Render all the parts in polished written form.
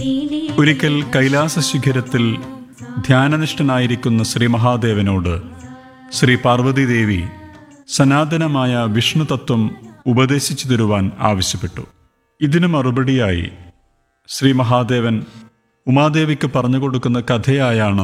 ഒരിക്കൽ കൈലാസ ശിഖരത്തിൽ ധ്യാനനിഷ്ഠനായിരിക്കുന്ന ശ്രീ മഹാദേവനോട് ശ്രീ പാർവതീദേവി സനാതനമായ വിഷ്ണു തത്വം ഉപദേശിച്ചു തരുവാൻ ആവശ്യപ്പെട്ടു. ഇതിനു മറുപടിയായി ശ്രീ മഹാദേവൻ ഉമാദേവിക്ക് പറഞ്ഞുകൊടുക്കുന്ന കഥയായാണ്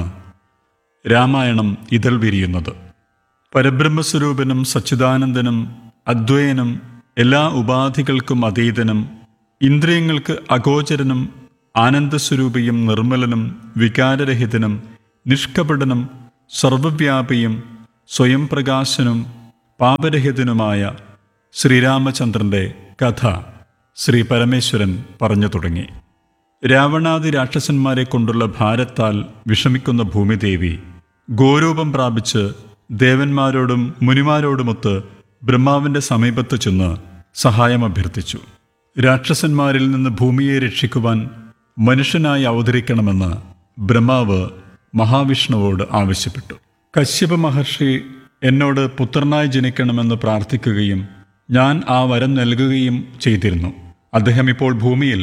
രാമായണം ഇതൾ വിരിയുന്നത്. പരബ്രഹ്മസ്വരൂപനും സച്ചിദാനന്ദനും അദ്വയനും എല്ലാ ഉപാധികൾക്കും അതീതനും ഇന്ദ്രിയങ്ങൾക്ക് അഗോചരനും ആനന്ദസ്വരൂപിയും നിർമ്മലനും വികാരരഹിതനും നിഷ്കപടനും സർവവ്യാപിയും സ്വയം പ്രകാശനും പാപരഹിതനുമായ ശ്രീരാമചന്ദ്രൻ്റെ കഥ ശ്രീ പരമേശ്വരൻ പറഞ്ഞു തുടങ്ങി. രാവണാദി രാക്ഷസന്മാരെ കൊണ്ടുള്ള ഭാരത്താൽ വിഷമിക്കുന്ന ഭൂമിദേവി ഗോരൂപം പ്രാപിച്ച് ദേവന്മാരോടും മുനിമാരോടുമൊത്ത് ബ്രഹ്മാവിൻ്റെ സമീപത്ത് ചെന്ന് സഹായം അഭ്യർത്ഥിച്ചു. രാക്ഷസന്മാരിൽ നിന്ന് ഭൂമിയെ രക്ഷിക്കുവാൻ മനുഷ്യനായി അവതരിക്കണമെന്ന് ബ്രഹ്മാവ് മഹാവിഷ്ണുവോട് ആവശ്യപ്പെട്ടു. കശ്യപ മഹർഷി എന്നോട് പുത്രനായി ജനിക്കണമെന്ന് പ്രാർത്ഥിക്കുകയും ഞാൻ ആ വരം നൽകുകയും ചെയ്തിരുന്നു. അദ്ദേഹം ഇപ്പോൾ ഭൂമിയിൽ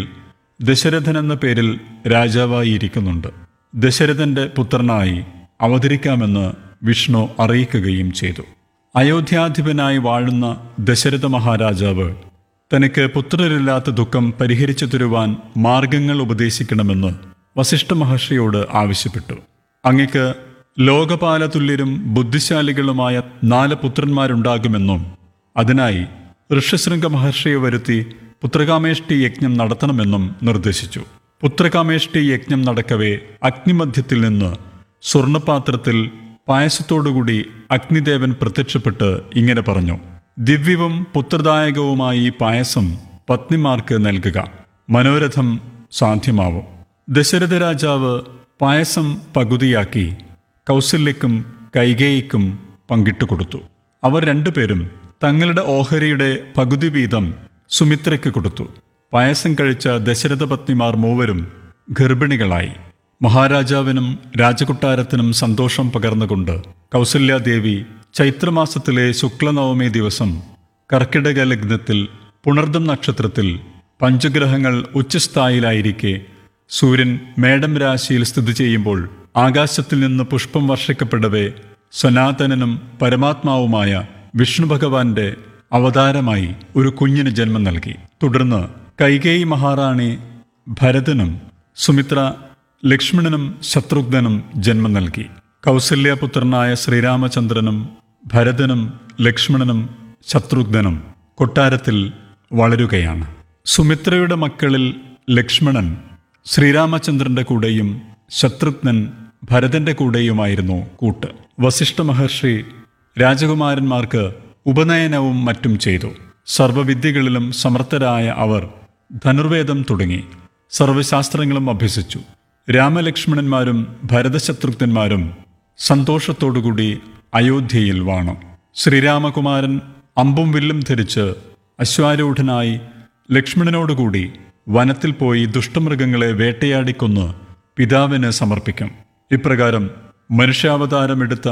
ദശരഥൻ എന്ന പേരിൽ രാജാവായി ഇരിക്കുന്നുണ്ട്. ദശരഥന്റെ പുത്രനായി അവതരിക്കാമെന്ന് വിഷ്ണു അറിയിക്കുകയും ചെയ്തു. അയോധ്യാധിപനായി വാഴുന്ന ദശരഥ മഹാരാജാവ് തനിക്ക് പുത്രരില്ലാത്ത ദുഃഖം പരിഹരിച്ചു തരുവാൻ മാർഗങ്ങൾ ഉപദേശിക്കണമെന്ന് വസിഷ്ഠ മഹർഷിയോട് ആവശ്യപ്പെട്ടു. അങ്ങക്ക് ലോകപാലതുല്യരും ബുദ്ധിശാലികളുമായ 4 പുത്രന്മാരുണ്ടാകുമെന്നും അതിനായി ഋഷ്യശൃംഗ മഹർഷിയെ വരുത്തി പുത്രകാമേഷ്ടി യജ്ഞം നടത്തണമെന്നും നിർദ്ദേശിച്ചു. പുത്രകാമേഷ്ടി യജ്ഞം നടക്കവേ അഗ്നിമധ്യത്തിൽ നിന്ന് സ്വർണപാത്രത്തിൽ പായസത്തോടുകൂടി അഗ്നിദേവൻ പ്രത്യക്ഷപ്പെട്ട് ഇങ്ങനെ പറഞ്ഞു: ദിവ്യവും പുത്രദായകവുമായി ഈ പായസം പത്നിമാർക്ക് നൽകുക, മനോരഥം സാധ്യമാവും. ദശരഥ രാജാവ് പായസം പകുതിയാക്കി കൗസല്യക്കും കൈകേയിക്കും പങ്കിട്ടുകൊടുത്തു. അവർ രണ്ടുപേരും തങ്ങളുടെ ഓഹരിയുടെ പകുതി വീതം സുമിത്രയ്ക്ക് കൊടുത്തു. പായസം കഴിച്ച ദശരഥ പത്നിമാർ മൂവരും ഗർഭിണികളായി. മഹാരാജാവിനും രാജകൊട്ടാരത്തിനും സന്തോഷം പകർന്നുകൊണ്ട് കൗസല്യാദേവി ചൈത്രമാസത്തിലെ ശുക്ലനവമി ദിവസം കർക്കിടക ലഗ്നത്തിൽ പുണർദം നക്ഷത്രത്തിൽ പഞ്ചഗ്രഹങ്ങൾ ഉച്ചസ്ഥായിലായിരിക്കെ സൂര്യൻ മേടം രാശിയിൽ സ്ഥിതി ചെയ്യുമ്പോൾ ആകാശത്തിൽ നിന്ന് പുഷ്പം വർഷിക്കപ്പെടവേ സനാതനനും പരമാത്മാവുമായ വിഷ്ണു ഭഗവാന്റെ അവതാരമായി ഒരു കുഞ്ഞിന് ജന്മം നൽകി. തുടർന്ന് കൈകേയി മഹാറാണി ഭരതനും സുമിത്ര ലക്ഷ്മണനും ശത്രുഘ്നനും ജന്മം നൽകി. കൗസല്യപുത്രനായ ശ്രീരാമചന്ദ്രനും ഭരതനും ലക്ഷ്മണനും ശത്രുഘ്നനും കൊട്ടാരത്തിൽ വളരുകയാണ്. സുമിത്രയുടെ മക്കളിൽ ലക്ഷ്മണൻ ശ്രീരാമചന്ദ്രന്റെ കൂടെയും ശത്രുഘ്നൻ ഭരതന്റെ കൂടെയുമായിരുന്നു കൂട്ട്. വസിഷ്ഠ മഹർഷി രാജകുമാരന്മാർക്ക് ഉപനയനവും മറ്റും ചെയ്തു. സർവവിദ്യകളിലും സമർത്ഥരായ അവർ ധനുർവേദം തുടങ്ങി സർവശാസ്ത്രങ്ങളും അഭ്യസിച്ചു. രാമലക്ഷ്മണന്മാരും ഭരതശത്രുഘ്നന്മാരും സന്തോഷത്തോടുകൂടി അയോധ്യയിൽ വാണു. ശ്രീരാമകുമാരൻ അമ്പും വില്ലും ധരിച്ച് അശ്വാരൂഢനായി ലക്ഷ്മണനോടുകൂടി വനത്തിൽ പോയി ദുഷ്ടമൃഗങ്ങളെ വേട്ടയാടിക്കൊന്ന് പിതാവിന് സമർപ്പിക്കും. ഇപ്രകാരം മനുഷ്യാവതാരമെടുത്ത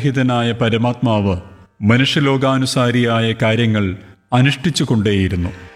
വികാരരഹിതനായ പരമാത്മാവ് മനുഷ്യലോകാനുസാരിയായ കാര്യങ്ങൾ അനുഷ്ഠിച്ചുകൊണ്ടേയിരുന്നു.